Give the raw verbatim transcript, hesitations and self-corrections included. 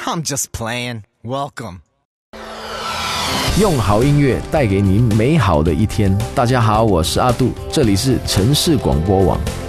I'm just playing. Welcome. 用好音乐带给您美好的一天。大家好，我是阿杜，这里是城市广播网。